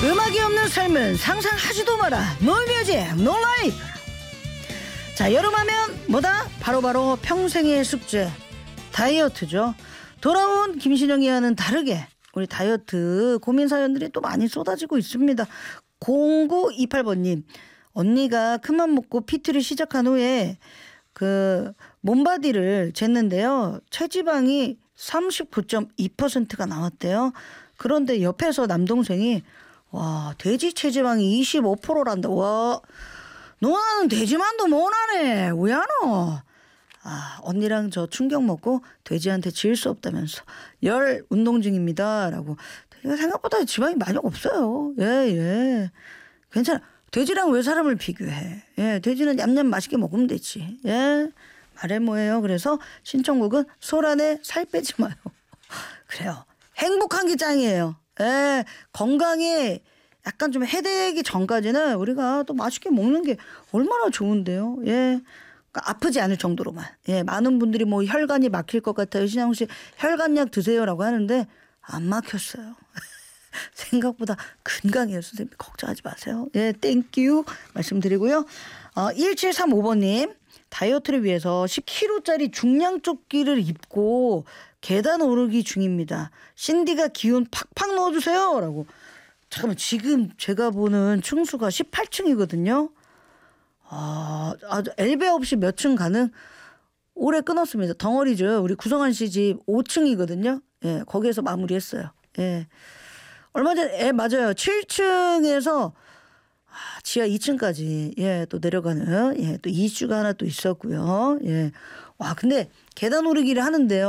음악이 없는 삶은 상상하지도 마라. 노뮤직 노라이프. 자, 여름하면 뭐다? 바로바로 평생의 숙제 다이어트죠. 돌아온 김신영이와는 다르게 우리 다이어트 고민 사연들이 또 많이 쏟아지고 있습니다. 0928번님, 언니가 큰맘 먹고 PT를 시작한 후에 그 몸바디를 쟀는데요. 체지방이 39.2%가 나왔대요. 그런데 옆에서 남동생이 와, 돼지 체지방이 25%란다. 와, 너는 돼지만도 못하네. 왜 안 와? 아, 언니랑 저 충격 먹고 돼지한테 질 수 없다면서 열 운동 중입니다. 라고. 생각보다 지방이 많이 없어요. 예. 괜찮아. 돼지랑 왜 사람을 비교해? 예, 돼지는 냠냠 맛있게 먹으면 되지. 예. 말해 뭐예요. 그래서 신청곡은 소란에 살 빼지 마요. 그래요. 행복한 게 짱이에요. 예, 건강에 약간 좀 해되기 전까지는 우리가 또 맛있게 먹는 게 얼마나 좋은데요. 예. 그러니까 아프지 않을 정도로만. 예, 많은 분들이 뭐 혈관이 막힐 것 같아요. 신양 씨 혈관약 드세요라고 하는데 안 막혔어요. 생각보다 건강해요. 선생님 걱정하지 마세요. 예, 땡큐 말씀드리고요. 1735번님, 다이어트를 위해서 10kg짜리 중량 조끼를 입고 계단 오르기 중입니다. 신디가 기운 팍팍 넣어주세요. 라고. 잠깐만, 지금 제가 보는 층수가 18층이거든요. 엘베 없이 몇 층 가능? 올해 끊었습니다. 덩어리죠. 우리 구성환 씨 집 5층이거든요. 예, 거기에서 마무리했어요. 예. 얼마 전에, 맞아요. 7층에서 지하 2층까지, 예, 또 내려가는, 예, 또 이슈가 하나 또 있었고요. 예. 와, 근데 계단 오르기를 하는데요.